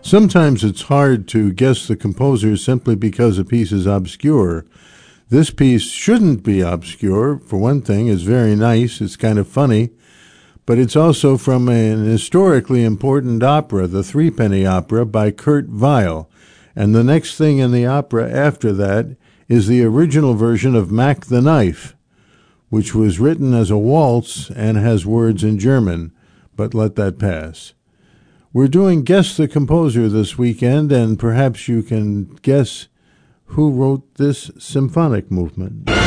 Sometimes it's hard to guess the composer simply because a piece is obscure. This piece shouldn't be obscure. For one thing, it's very nice, it's kind of funny, but it's also from an historically important opera, the Threepenny Opera by Kurt Weill. And the next thing in the opera after that is the original version of Mack the Knife, which was written as a waltz and has words in German, but let that pass. We're doing Guess the Composer this weekend, and perhaps you can guess who wrote this symphonic movement.